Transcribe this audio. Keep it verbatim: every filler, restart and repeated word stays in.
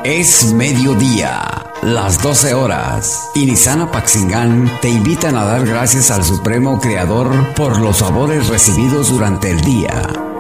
Es mediodía, las doce horas, y Nissan Apaxingán te invitan a dar gracias al Supremo Creador por los favores recibidos durante el día.